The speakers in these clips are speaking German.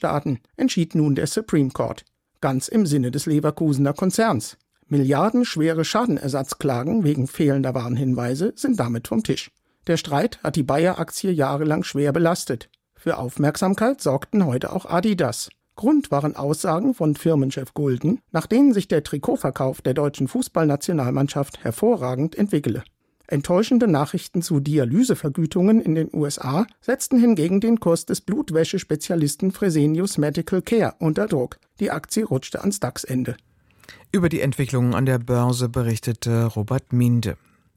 Staaten, entschied nun der Supreme Court. Ganz im Sinne des Leverkusener Konzerns. Milliardenschwere Schadenersatzklagen wegen fehlender Warnhinweise sind damit vom Tisch. Der Streit hat die Bayer-Aktie jahrelang schwer belastet. Für Aufmerksamkeit sorgten heute auch Adidas. Grund waren Aussagen von Firmenchef Gulden, nach denen sich der Trikotverkauf der deutschen Fußballnationalmannschaft hervorragend entwickele. Enttäuschende Nachrichten zu Dialysevergütungen in den USA setzten hingegen den Kurs des Blutwäschespezialisten Fresenius Medical Care unter Druck. Die Aktie rutschte ans DAX-Ende. Über die Entwicklungen an der Börse berichtete Robert Minde.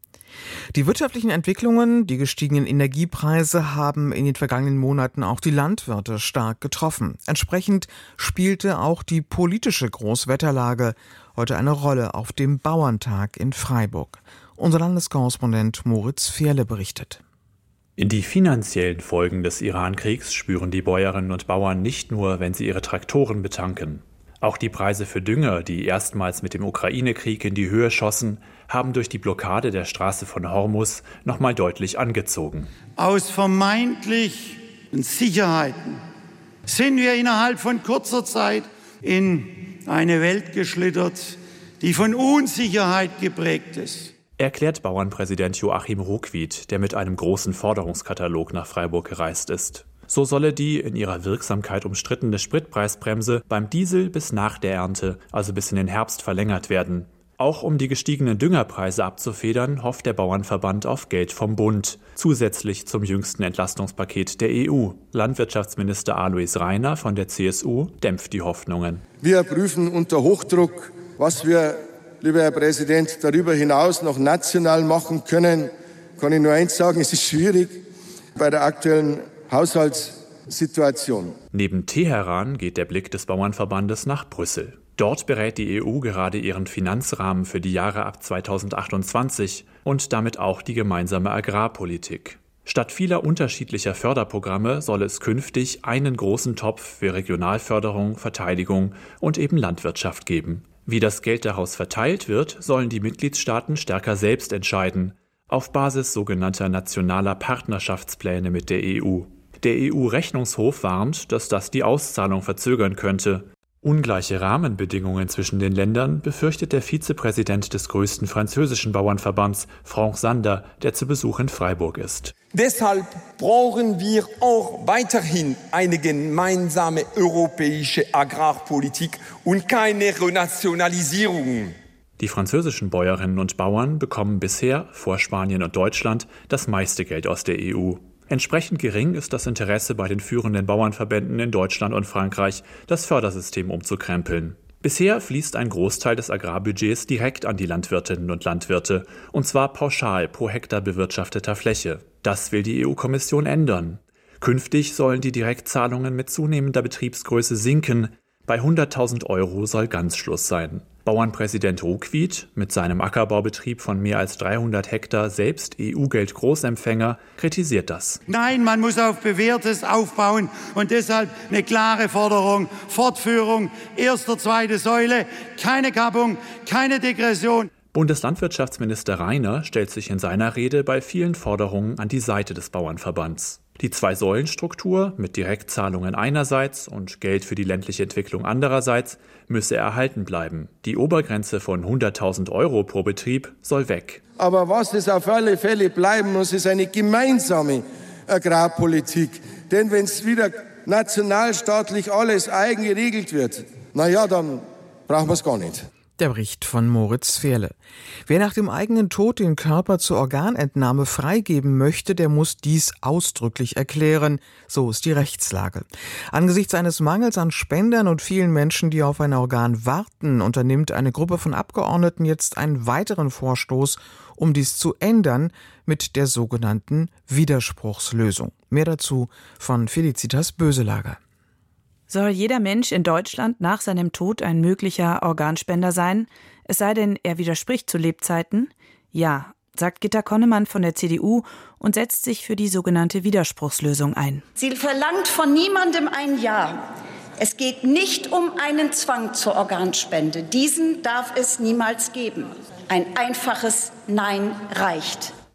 Die wirtschaftlichen Entwicklungen, die gestiegenen Energiepreise haben in den vergangenen Monaten auch die Landwirte stark getroffen. Entsprechend spielte auch die politische Großwetterlage heute eine Rolle auf dem Bauerntag in Freiburg. Unser Landeskorrespondent Moritz Fehrle berichtet. Die finanziellen Folgen des Iran-Kriegs spüren die Bäuerinnen und Bauern nicht nur, wenn sie ihre Traktoren betanken. Auch die Preise für Dünger, die erstmals mit dem Ukraine-Krieg in die Höhe schossen, haben durch die Blockade der Straße von Hormuz nochmal deutlich angezogen. Aus vermeintlichen Sicherheiten sind wir innerhalb von kurzer Zeit in eine Welt geschlittert, die von Unsicherheit geprägt ist. Erklärt Bauernpräsident Joachim Ruckwied, der mit einem großen Forderungskatalog nach Freiburg gereist ist. So solle die in ihrer Wirksamkeit umstrittene Spritpreisbremse beim Diesel bis nach der Ernte, also bis in den Herbst, verlängert werden. Auch um die gestiegenen Düngerpreise abzufedern, hofft der Bauernverband auf Geld vom Bund, zusätzlich zum jüngsten Entlastungspaket der EU. Landwirtschaftsminister Alois Rainer von der CSU dämpft die Hoffnungen. Wir prüfen unter Hochdruck, was wir, lieber Herr Präsident, darüber hinaus noch national machen können. Kann ich nur eins sagen, es ist schwierig bei der aktuellen Haushaltssituation. Neben Teheran geht der Blick des Bauernverbandes nach Brüssel. Dort berät die EU gerade ihren Finanzrahmen für die Jahre ab 2028 und damit auch die gemeinsame Agrarpolitik. Statt vieler unterschiedlicher Förderprogramme soll es künftig einen großen Topf für Regionalförderung, Verteidigung und eben Landwirtschaft geben. Wie das Geld daraus verteilt wird, sollen die Mitgliedstaaten stärker selbst entscheiden, auf Basis sogenannter nationaler Partnerschaftspläne mit der EU. Der EU-Rechnungshof warnt, dass das die Auszahlung verzögern könnte. Ungleiche Rahmenbedingungen zwischen den Ländern befürchtet der Vizepräsident des größten französischen Bauernverbands, Franck Sander, der zu Besuch in Freiburg ist. Deshalb brauchen wir auch weiterhin eine gemeinsame europäische Agrarpolitik und keine Renationalisierung. Die französischen Bäuerinnen und Bauern bekommen bisher, vor Spanien und Deutschland, das meiste Geld aus der EU. Entsprechend gering ist das Interesse bei den führenden Bauernverbänden in Deutschland und Frankreich, das Fördersystem umzukrempeln. Bisher fließt ein Großteil des Agrarbudgets direkt an die Landwirtinnen und Landwirte, und zwar pauschal pro Hektar bewirtschafteter Fläche. Das will die EU-Kommission ändern. Künftig sollen die Direktzahlungen mit zunehmender Betriebsgröße sinken. Bei 100.000 € soll ganz Schluss sein. Bauernpräsident Ruckwied, mit seinem Ackerbaubetrieb von mehr als 300 Hektar selbst EU-Geld-Großempfänger, kritisiert das. Nein, man muss auf Bewährtes aufbauen und deshalb eine klare Forderung, Fortführung, erste, zweite Säule, keine Kappung, keine Degression. Bundeslandwirtschaftsminister Rainer stellt sich in seiner Rede bei vielen Forderungen an die Seite des Bauernverbands. Die Zwei-Säulen-Struktur mit Direktzahlungen einerseits und Geld für die ländliche Entwicklung andererseits müsse erhalten bleiben. Die Obergrenze von 100.000 € pro Betrieb soll weg. Aber was es auf alle Fälle bleiben muss, ist eine gemeinsame Agrarpolitik. Denn wenn es wieder nationalstaatlich alles eigen geregelt wird, dann brauchen wir es gar nicht. Der Bericht von Moritz Fehrle. Wer nach dem eigenen Tod den Körper zur Organentnahme freigeben möchte, der muss dies ausdrücklich erklären. So ist die Rechtslage. Angesichts eines Mangels an Spendern und vielen Menschen, die auf ein Organ warten, unternimmt eine Gruppe von Abgeordneten jetzt einen weiteren Vorstoß, um dies zu ändern, mit der sogenannten Widerspruchslösung. Mehr dazu von Felicitas Böselager. Soll jeder Mensch in Deutschland nach seinem Tod ein möglicher Organspender sein? Es sei denn, er widerspricht zu Lebzeiten? Ja, sagt Gitta Konnemann von der CDU und setzt sich für die sogenannte Widerspruchslösung ein. Sie verlangt von niemandem ein Ja. Es geht nicht um einen Zwang zur Organspende. Diesen darf es niemals geben. Ein einfaches Nein reicht.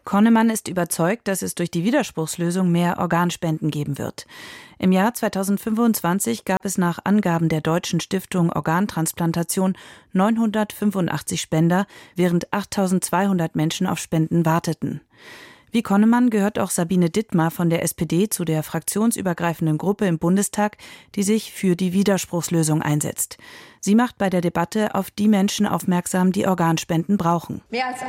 Konnemann ist überzeugt, dass es durch die Widerspruchslösung mehr Organspenden geben wird. Im Jahr 2025 gab es nach Angaben der Deutschen Stiftung Organtransplantation 985 Spender, während 8.200 Menschen auf Spenden warteten. Wie Konnemann gehört auch Sabine Dittmar von der SPD zu der fraktionsübergreifenden Gruppe im Bundestag, die sich für die Widerspruchslösung einsetzt. Sie macht bei der Debatte auf die Menschen aufmerksam, die Organspenden brauchen. Mehr als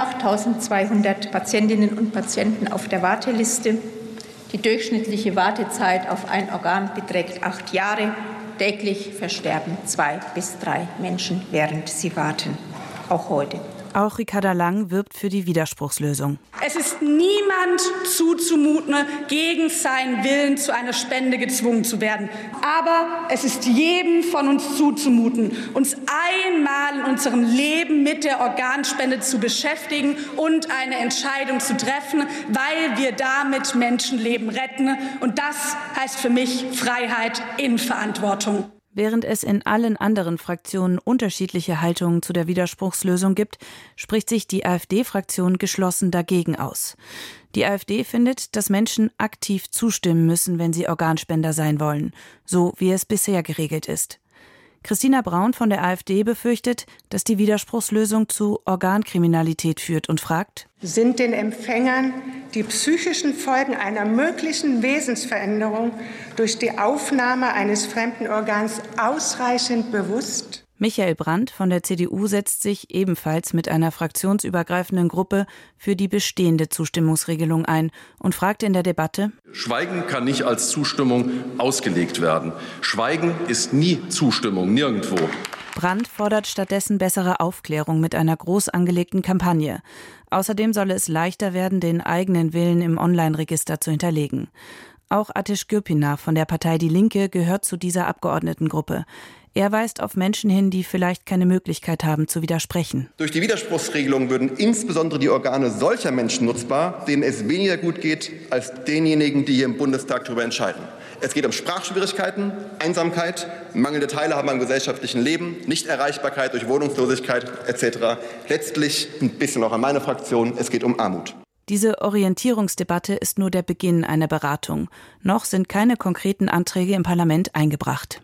8.200 Patientinnen und Patienten auf der Warteliste. Die durchschnittliche Wartezeit auf ein Organ beträgt 8 Jahre. Täglich versterben 2 bis 3 Menschen, während sie warten. Auch heute. Auch Ricarda Lang wirbt für die Widerspruchslösung. Es ist niemand zuzumuten, gegen seinen Willen zu einer Spende gezwungen zu werden. Aber es ist jedem von uns zuzumuten, uns einmal in unserem Leben mit der Organspende zu beschäftigen und eine Entscheidung zu treffen, weil wir damit Menschenleben retten. Und das heißt für mich Freiheit in Verantwortung. Während es in allen anderen Fraktionen unterschiedliche Haltungen zu der Widerspruchslösung gibt, spricht sich die AfD-Fraktion geschlossen dagegen aus. Die AfD findet, dass Menschen aktiv zustimmen müssen, wenn sie Organspender sein wollen, so wie es bisher geregelt ist. Christina Braun von der AfD befürchtet, dass die Widerspruchslösung zu Organkriminalität führt und fragt: Sind den Empfängern die psychischen Folgen einer möglichen Wesensveränderung durch die Aufnahme eines fremden Organs ausreichend bewusst? Michael Brandt von der CDU setzt sich ebenfalls mit einer fraktionsübergreifenden Gruppe für die bestehende Zustimmungsregelung ein und fragt in der Debatte: Schweigen kann nicht als Zustimmung ausgelegt werden. Schweigen ist nie Zustimmung, nirgendwo. Brandt fordert stattdessen bessere Aufklärung mit einer groß angelegten Kampagne. Außerdem solle es leichter werden, den eigenen Willen im Online-Register zu hinterlegen. Auch Ateş Gürpınar von der Partei Die Linke gehört zu dieser Abgeordnetengruppe. Er weist auf Menschen hin, die vielleicht keine Möglichkeit haben, zu widersprechen. Durch die Widerspruchsregelung würden insbesondere die Organe solcher Menschen nutzbar, denen es weniger gut geht, als denjenigen, die hier im Bundestag darüber entscheiden. Es geht um Sprachschwierigkeiten, Einsamkeit, mangelnde Teilhabe am gesellschaftlichen Leben, Nichterreichbarkeit durch Wohnungslosigkeit etc. Letztlich ein bisschen auch an meine Fraktion, es geht um Armut. Diese Orientierungsdebatte ist nur der Beginn einer Beratung. Noch sind keine konkreten Anträge im Parlament eingebracht.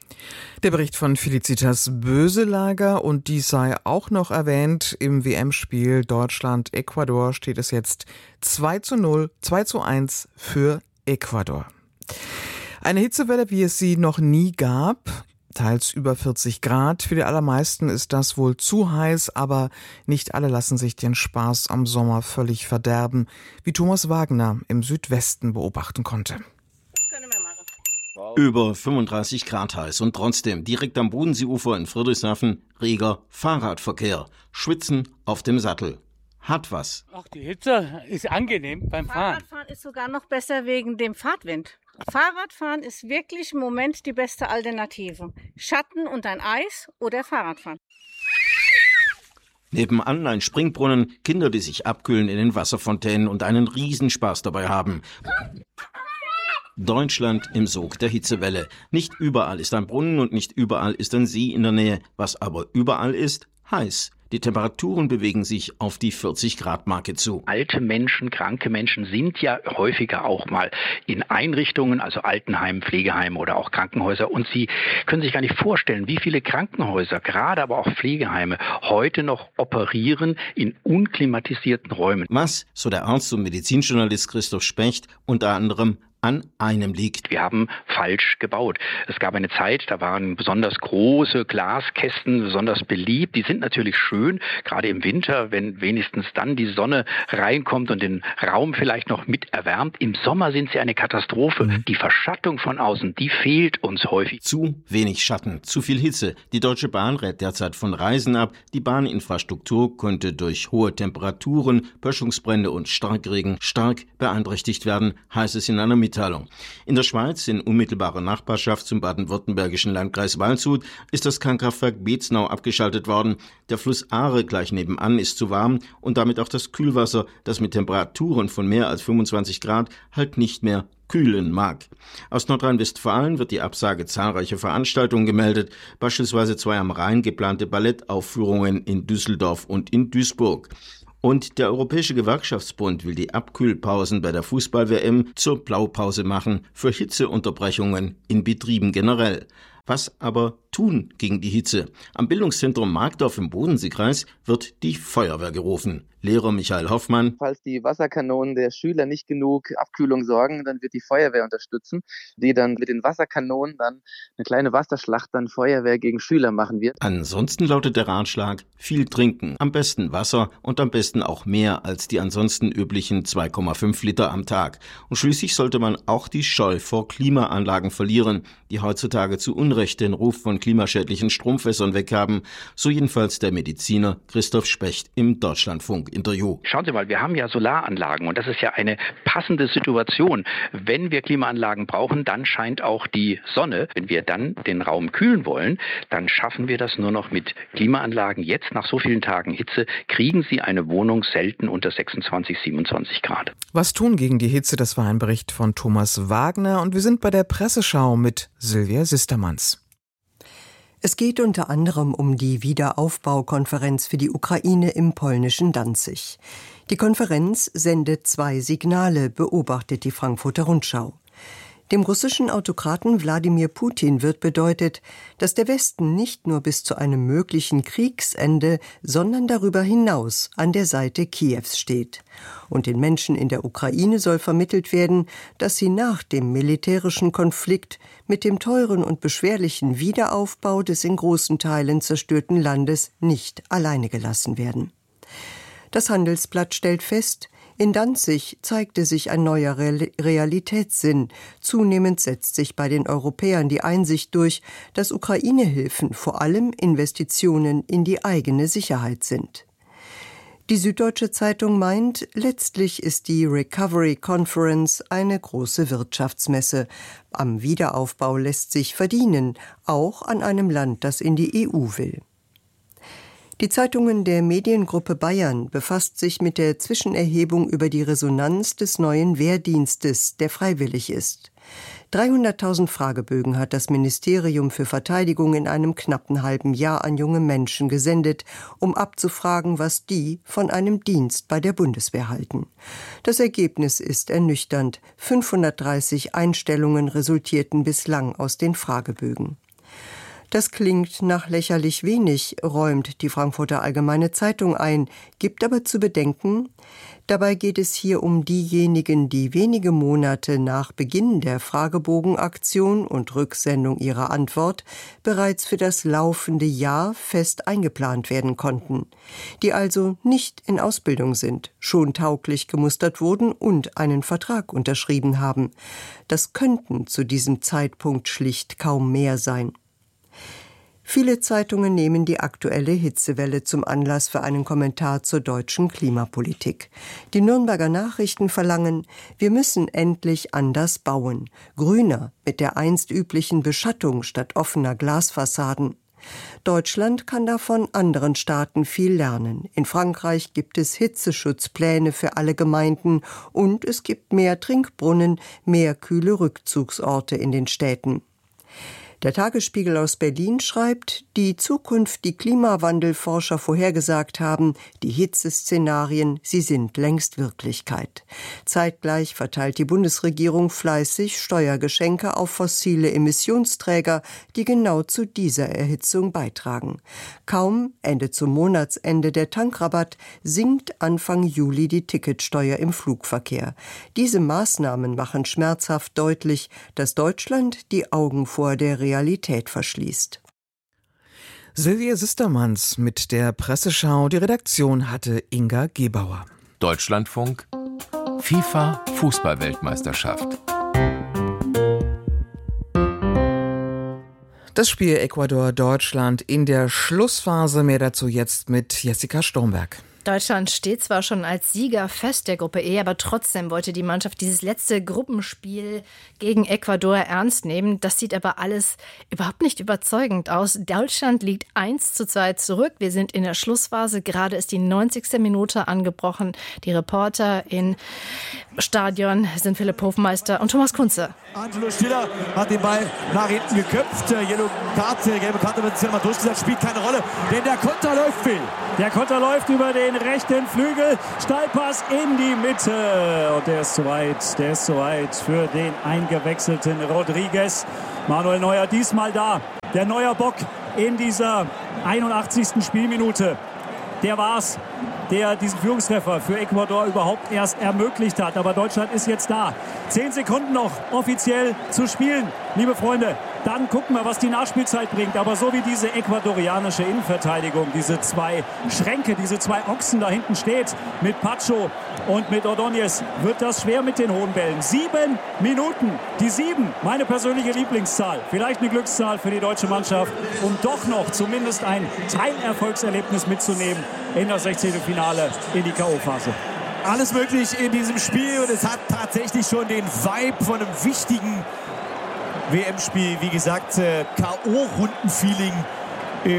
Der Bericht von Felicitas Böselager, und dies sei auch noch erwähnt, im WM-Spiel Deutschland-Ecuador steht es jetzt 2:1 für Ecuador. Eine Hitzewelle, wie es sie noch nie gab, teils über 40 Grad. Für die allermeisten ist das wohl zu heiß, aber nicht alle lassen sich den Spaß am Sommer völlig verderben, wie Thomas Wagner im Südwesten beobachten konnte. Über 35 Grad heiß und trotzdem direkt am Bodenseeufer in Friedrichshafen reger Fahrradverkehr. Schwitzen auf dem Sattel. Hat was. Ach, die Hitze ist angenehm beim Fahren. Fahrradfahren ist sogar noch besser wegen dem Fahrtwind. Fahrradfahren ist wirklich im Moment die beste Alternative. Schatten und ein Eis oder Fahrradfahren. Nebenan ein Springbrunnen, Kinder, die sich abkühlen in den Wasserfontänen und einen Riesenspaß dabei haben. Deutschland im Sog der Hitzewelle. Nicht überall ist ein Brunnen und nicht überall ist ein See in der Nähe. Was aber überall ist, heiß. Die Temperaturen bewegen sich auf die 40-Grad-Marke zu. Alte Menschen, kranke Menschen sind ja häufiger auch mal in Einrichtungen, also Altenheimen, Pflegeheimen oder auch Krankenhäuser. Und Sie können sich gar nicht vorstellen, wie viele Krankenhäuser, gerade aber auch Pflegeheime, heute noch operieren in unklimatisierten Räumen. Was, so der Arzt und Medizinjournalist Christoph Specht, unter anderem an einem liegt. Wir haben falsch gebaut. Es gab eine Zeit, da waren besonders große Glaskästen besonders beliebt. Die sind natürlich schön, gerade im Winter, wenn wenigstens dann die Sonne reinkommt und den Raum vielleicht noch mit erwärmt. Im Sommer sind sie eine Katastrophe. Die Verschattung von außen, die fehlt uns häufig. Zu wenig Schatten, zu viel Hitze. Die Deutsche Bahn rät derzeit von Reisen ab. Die Bahninfrastruktur könnte durch hohe Temperaturen, Böschungsbrände und Starkregen stark beeinträchtigt werden, heißt es in einer Mitteilung. In der Schweiz, in unmittelbarer Nachbarschaft zum baden-württembergischen Landkreis Waldshut, ist das Kernkraftwerk Beznau abgeschaltet worden. Der Fluss Aare gleich nebenan ist zu warm und damit auch das Kühlwasser, das mit Temperaturen von mehr als 25 Grad halt nicht mehr kühlen mag. Aus Nordrhein-Westfalen wird die Absage zahlreicher Veranstaltungen gemeldet, beispielsweise 2 am Rhein geplante Ballettaufführungen in Düsseldorf und in Duisburg. Und der Europäische Gewerkschaftsbund will die Abkühlpausen bei der Fußball-WM zur Blaupause machen für Hitzeunterbrechungen in Betrieben generell. Was aber tun gegen die Hitze? Am Bildungszentrum Markdorf im Bodenseekreis wird die Feuerwehr gerufen. Lehrer Michael Hoffmann: Falls die Wasserkanonen der Schüler nicht genug Abkühlung sorgen, dann wird die Feuerwehr unterstützen, die dann mit den Wasserkanonen dann eine kleine Wasserschlacht dann Feuerwehr gegen Schüler machen wird. Ansonsten lautet der Ratschlag: viel trinken, am besten Wasser und am besten auch mehr als die ansonsten üblichen 2,5 Liter am Tag. Und schließlich sollte man auch die Scheu vor Klimaanlagen verlieren, die heutzutage zu Unrecht den Ruf von klimaschädlichen Stromfässern weghaben. So jedenfalls der Mediziner Christoph Specht im Deutschlandfunk-Interview. Schauen Sie mal, wir haben ja Solaranlagen und das ist ja eine passende Situation. Wenn wir Klimaanlagen brauchen, dann scheint auch die Sonne. Wenn wir dann den Raum kühlen wollen, dann schaffen wir das nur noch mit Klimaanlagen. Jetzt nach so vielen Tagen Hitze kriegen Sie eine Wohnung selten unter 26, 27 Grad. Was tun gegen die Hitze? Das war ein Bericht von Thomas Wagner und wir sind bei der Presseschau mit Silvia Sistermanns. Es geht unter anderem um die Wiederaufbaukonferenz für die Ukraine im polnischen Danzig. Die Konferenz sendet 2 Signale, beobachtet die Frankfurter Rundschau. Dem russischen Autokraten Wladimir Putin wird bedeutet, dass der Westen nicht nur bis zu einem möglichen Kriegsende, sondern darüber hinaus an der Seite Kiews steht. Und den Menschen in der Ukraine soll vermittelt werden, dass sie nach dem militärischen Konflikt mit dem teuren und beschwerlichen Wiederaufbau des in großen Teilen zerstörten Landes nicht alleine gelassen werden. Das Handelsblatt stellt fest, in Danzig zeigte sich ein neuer Realitätssinn. Zunehmend setzt sich bei den Europäern die Einsicht durch, dass Ukraine-Hilfen vor allem Investitionen in die eigene Sicherheit sind. Die Süddeutsche Zeitung meint, letztlich ist die Recovery Conference eine große Wirtschaftsmesse. Am Wiederaufbau lässt sich verdienen, auch an einem Land, das in die EU will. Die Zeitungen der Mediengruppe Bayern befasst sich mit der Zwischenerhebung über die Resonanz des neuen Wehrdienstes, der freiwillig ist. 300.000 Fragebögen hat das Ministerium für Verteidigung in einem knappen halben Jahr an junge Menschen gesendet, um abzufragen, was die von einem Dienst bei der Bundeswehr halten. Das Ergebnis ist ernüchternd. 530 Einstellungen resultierten bislang aus den Fragebögen. Das klingt nach lächerlich wenig, räumt die Frankfurter Allgemeine Zeitung ein, gibt aber zu bedenken, dabei geht es hier um diejenigen, die wenige Monate nach Beginn der Fragebogenaktion und Rücksendung ihrer Antwort bereits für das laufende Jahr fest eingeplant werden konnten, die also nicht in Ausbildung sind, schon tauglich gemustert wurden und einen Vertrag unterschrieben haben. Das könnten zu diesem Zeitpunkt schlicht kaum mehr sein. Viele Zeitungen nehmen die aktuelle Hitzewelle zum Anlass für einen Kommentar zur deutschen Klimapolitik. Die Nürnberger Nachrichten verlangen, wir müssen endlich anders bauen. Grüner, mit der einst üblichen Beschattung statt offener Glasfassaden. Deutschland kann davon anderen Staaten viel lernen. In Frankreich gibt es Hitzeschutzpläne für alle Gemeinden und es gibt mehr Trinkbrunnen, mehr kühle Rückzugsorte in den Städten. Der Tagesspiegel aus Berlin schreibt, die Zukunft, die Klimawandelforscher vorhergesagt haben, die Hitzeszenarien, sie sind längst Wirklichkeit. Zeitgleich verteilt die Bundesregierung fleißig Steuergeschenke auf fossile Emissionsträger, die genau zu dieser Erhitzung beitragen. Kaum endet zum Monatsende der Tankrabatt, sinkt Anfang Juli die Ticketsteuer im Flugverkehr. Diese Maßnahmen machen schmerzhaft deutlich, dass Deutschland die Augen vor der Realität verschließt. Silvia Sistermanns mit der Presseschau. Die Redaktion hatte Inga Gebauer. Deutschlandfunk FIFA Fußball-Weltmeisterschaft. Das Spiel Ecuador-Deutschland in der Schlussphase. Mehr dazu jetzt mit Jessica Sturmberg. Deutschland steht zwar schon als Sieger fest der Gruppe E, aber trotzdem wollte die Mannschaft dieses letzte Gruppenspiel gegen Ecuador ernst nehmen. Das sieht aber alles überhaupt nicht überzeugend aus. Deutschland liegt 1:2 zurück. Wir sind in der Schlussphase. Gerade ist die 90. Minute angebrochen. Die Reporter im Stadion sind Philipp Hofmeister und Thomas Kunze. Angelo Stiller hat den Ball nach hinten geköpft. Gelbe Karte wird mal durchgesetzt, spielt keine Rolle, denn der Konter läuft viel. Der Konter läuft über den den rechten Flügel. Steilpass in die Mitte. Und der ist zu weit für den eingewechselten Rodriguez. Manuel Neuer diesmal da. Der Neuer Bock in dieser 81. Spielminute. Der war's, der diesen Führungstreffer für Ecuador überhaupt erst ermöglicht hat. Aber Deutschland ist jetzt da. 10 Sekunden noch offiziell zu spielen, liebe Freunde. Dann gucken wir, was die Nachspielzeit bringt. Aber so wie diese ecuadorianische Innenverteidigung, diese 2 Schränke, diese 2 Ochsen da hinten steht, mit Pacho und mit Ordóñez, wird das schwer mit den hohen Bällen. 7 Minuten, die 7, meine persönliche Lieblingszahl. Vielleicht eine Glückszahl für die deutsche Mannschaft, um doch noch zumindest ein Teilerfolgserlebnis mitzunehmen in das 16. Finale in die K.O.-Phase. Alles möglich in diesem Spiel und es hat tatsächlich schon den Vibe von einem wichtigen WM-Spiel. Wie gesagt, K.O.-Runden-Feeling im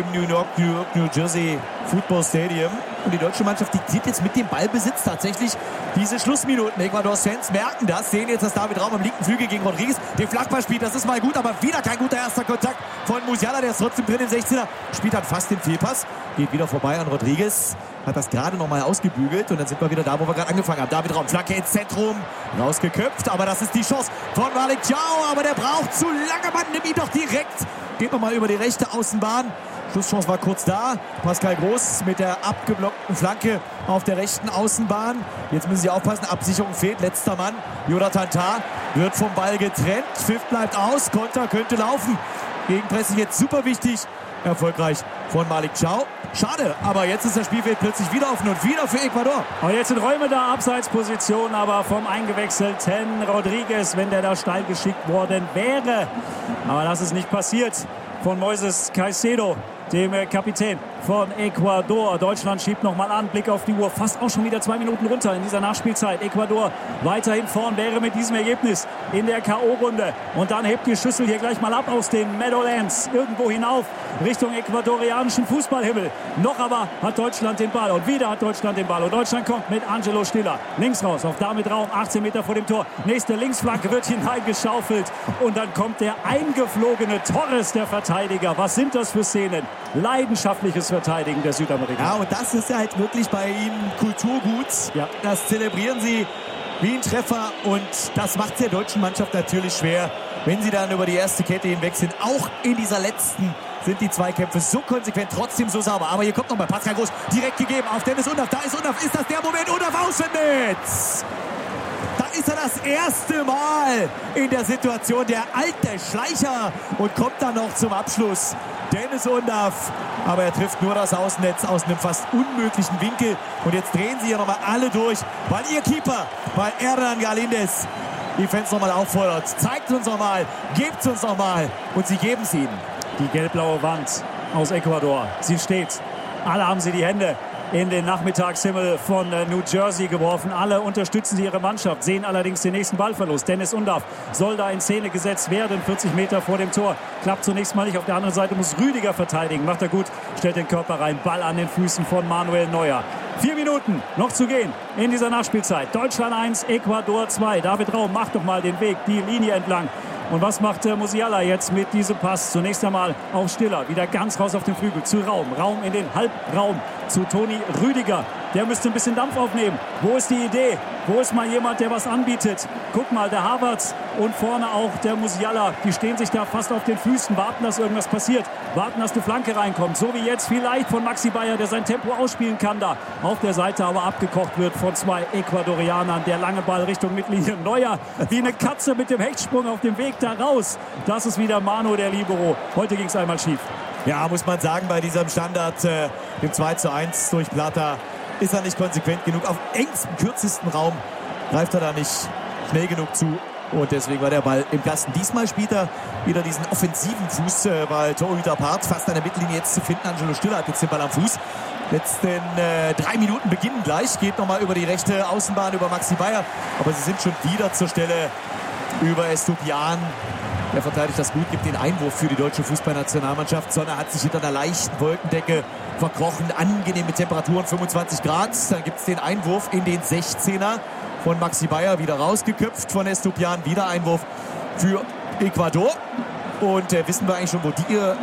New Jersey Football Stadium. Und die deutsche Mannschaft diktiert jetzt mit dem Ballbesitz tatsächlich diese Schlussminuten. Ecuadors Fans merken das, sehen jetzt, dass David Raum am linken Flügel gegen Rodriguez den Flachball spielt. Das ist mal gut, aber wieder kein guter erster Kontakt von Musiala. Der ist trotzdem drin im 16er. Spielt dann fast den Fehlpass. Geht wieder vorbei an Rodriguez. Hat das gerade noch mal ausgebügelt. Und dann sind wir wieder da, wo wir gerade angefangen haben. David Raum, Flanke ins Zentrum. Rausgeköpft. Aber das ist die Chance von Malick Thiaw. Aber der braucht zu lange. Man nimmt ihn doch direkt. Geht nochmal über die rechte Außenbahn. Schlusschance war kurz da. Pascal Groß mit der abgeblockten Flanke auf der rechten Außenbahn. Jetzt müssen Sie aufpassen, Absicherung fehlt. Letzter Mann, Jonathan Tah, wird vom Ball getrennt. Pfiff bleibt aus, Konter könnte laufen. Gegenpressing jetzt super wichtig. Erfolgreich von Malick Thiaw. Schade, aber jetzt ist das Spielfeld plötzlich wieder offen und wieder für Ecuador. Und jetzt sind Räume da, Abseitsposition, aber vom eingewechselten Rodriguez, wenn der da steil geschickt worden wäre. Aber das ist nicht passiert von Moises Caicedo, dem Kapitän von Ecuador. Deutschland schiebt nochmal an, Blick auf die Uhr, fast auch schon wieder 2 Minuten runter in dieser Nachspielzeit. Ecuador weiterhin vorn, wäre mit diesem Ergebnis in der K.O.-Runde. Und dann hebt die Schüssel hier gleich mal ab aus den Meadowlands, irgendwo hinauf, Richtung ecuadorianischen Fußballhimmel. Noch aber hat Deutschland den Ball und wieder hat Deutschland den Ball. Und Deutschland kommt mit Angelo Stiller links raus, auf David Raum, 18 Meter vor dem Tor. Nächste Linksflanke wird hineingeschaufelt und dann kommt der eingeflogene Torres, der Verteidiger. Was sind das für Szenen? Leidenschaftliches Verteidigen der Südamerikaner. Ja, und das ist halt wirklich bei ihnen Kulturgut. Ja. Das zelebrieren sie wie ein Treffer und das macht der deutschen Mannschaft natürlich schwer, wenn sie dann über die erste Kette hinweg sind. Auch in dieser letzten sind die Zweikämpfe so konsequent, trotzdem so sauber. Aber hier kommt nochmal Pascal Groß, direkt gegeben auf Dennis Undaff. Da ist Undaff, ist das der Moment? Undaff Außennetz! Da ist er das erste Mal in der Situation, der alte Schleicher, und kommt dann noch zum Abschluss. Dennis Undaff, aber er trifft nur das Außennetz aus einem fast unmöglichen Winkel. Und jetzt drehen sie hier nochmal alle durch, weil ihr Keeper, weil Hernan Galíndez die Fans nochmal auffordert. Zeigt uns nochmal, gebt uns nochmal, und sie geben es ihnen. Die gelb-blaue Wand aus Ecuador, sie steht. Alle haben sie die Hände in den Nachmittagshimmel von New Jersey geworfen. Alle unterstützen sie ihre Mannschaft, sehen allerdings den nächsten Ballverlust. Dennis Undaff soll da in Szene gesetzt werden, 40 Meter vor dem Tor. Klappt zunächst mal nicht. Auf der anderen Seite muss Rüdiger verteidigen. Macht er gut, stellt den Körper rein. Ball an den Füßen von Manuel Neuer. 4 Minuten noch zu gehen in dieser Nachspielzeit. Deutschland 1, Ecuador 2. David Raum macht doch mal den Weg die Linie entlang. Und was macht Musiala jetzt mit diesem Pass? Zunächst einmal auf Stiller, wieder ganz raus auf den Flügel, zu Raum. Raum in den Halbraum zu Toni Rüdiger. Der müsste ein bisschen Dampf aufnehmen. Wo ist die Idee? Wo ist mal jemand, der was anbietet? Guck mal, der Havertz und vorne auch der Musiala. Die stehen sich da fast auf den Füßen, warten, dass irgendwas passiert. Warten, dass eine Flanke reinkommt. So wie jetzt vielleicht von Maxi Bayer, der sein Tempo ausspielen kann da. Auf der Seite aber abgekocht wird von 2 Ecuadorianern. Der lange Ball Richtung Mittellinie. Neuer wie eine Katze mit dem Hechtsprung auf dem Weg da raus. Das ist wieder Manu, der Libero. Heute ging es einmal schief. Ja, muss man sagen, bei diesem Standard, dem 2:1 durch Plata, ist er nicht konsequent genug. Auf engstem, kürzesten Raum greift er da nicht schnell genug zu. Und deswegen war der Ball im Kasten. Diesmal spielt er wieder diesen offensiven Fuß, weil Torhüter Part fast an der Mittellinie jetzt zu finden. Angelo Stiller hat jetzt den Ball am Fuß. Letzten 3 Minuten beginnen gleich. Geht nochmal über die rechte Außenbahn, über Maxi Bayer. Aber sie sind schon wieder zur Stelle über Estupiñán. Der verteidigt das gut, gibt den Einwurf für die deutsche Fußballnationalmannschaft. Sonne hat sich hinter einer leichten Wolkendecke verkrochen. Angenehme Temperaturen, 25 Grad. Dann gibt es den Einwurf in den 16er von Maxi Bayer. Wieder rausgeköpft von Estupiñán. Wieder Einwurf für Ecuador. Und wissen wir eigentlich schon, wo die ihr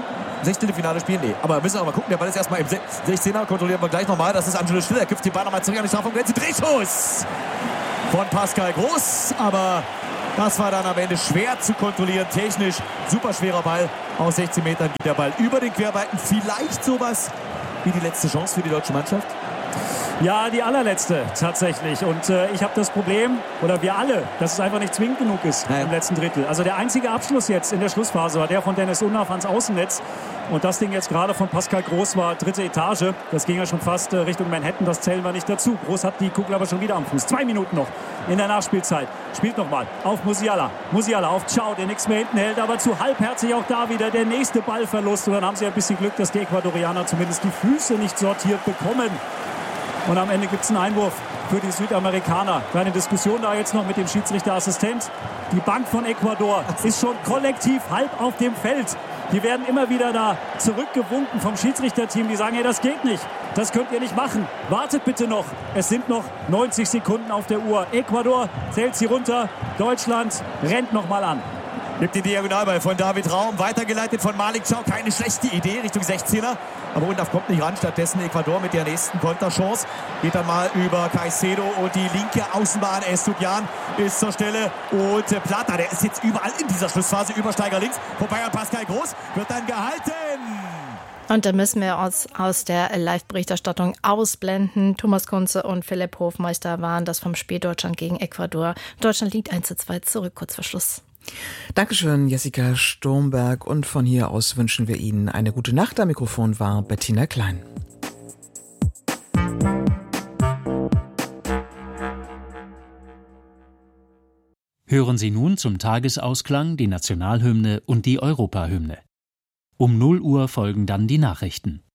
Sechzehntelfinale spielen? Nee. Aber müssen wir mal gucken, der Ball ist erstmal im 16er, kontrollieren wir gleich nochmal. Das ist Angelo Stiller, der köpft den Ball nochmal zurück an die Strafraumgrenze. Drehschuss von Pascal Groß, aber das war dann am Ende schwer zu kontrollieren. Technisch super schwerer Ball. Aus 16 Metern geht der Ball über den Querbalken. Vielleicht sowas wie die letzte Chance für die deutsche Mannschaft? Ja, die allerletzte tatsächlich. Und ich habe das Problem, oder wir alle, dass es einfach nicht zwingend genug ist im letzten Drittel. Also der einzige Abschluss jetzt in der Schlussphase war der von Dennis Undaff ans Außennetz. Und das Ding jetzt gerade von Pascal Groß war 3. Etage. Das ging ja schon fast Richtung Manhattan, das zählen wir nicht dazu. Groß hat die Kugel aber schon wieder am Fuß. 2 Minuten noch in der Nachspielzeit. Spielt nochmal auf Musiala. Musiala auf Ciao, der nichts mehr hinten hält, aber zu halbherzig auch da wieder der nächste Ballverlust. Und dann haben sie ein bisschen Glück, dass die Ecuadorianer zumindest die Füße nicht sortiert bekommen. Und am Ende gibt es einen Einwurf für die Südamerikaner. Kleine Diskussion da jetzt noch mit dem Schiedsrichterassistent. Die Bank von Ecuador ist schon kollektiv halb auf dem Feld. Die werden immer wieder da zurückgewunken vom Schiedsrichterteam. Die sagen, hey, das geht nicht. Das könnt ihr nicht machen. Wartet bitte noch. Es sind noch 90 Sekunden auf der Uhr. Ecuador zählt sie runter. Deutschland rennt noch mal an. Gibt den Diagonalball von David Raum, weitergeleitet von Malik Ciao. Keine schlechte Idee Richtung 16er. Aber Undaff kommt nicht ran. Stattdessen Ecuador mit der nächsten Konterchance. Geht dann mal über Caicedo und die linke Außenbahn. Estupiñán ist zur Stelle. Und Plata, der ist jetzt überall in dieser Schlussphase. Übersteiger links. Vorbei an Pascal Groß. Wird dann gehalten. Und da müssen wir uns aus der Live-Berichterstattung ausblenden. Thomas Kunze und Philipp Hofmeister waren das vom Spiel Deutschland gegen Ecuador. Deutschland liegt 1:2 zurück, kurz vor Schluss. Dankeschön, Jessica Sturmberg. Und von hier aus wünschen wir Ihnen eine gute Nacht. Am Mikrofon war Bettina Klein. Hören Sie nun zum Tagesausklang die Nationalhymne und die Europahymne. Um 0 Uhr folgen dann die Nachrichten.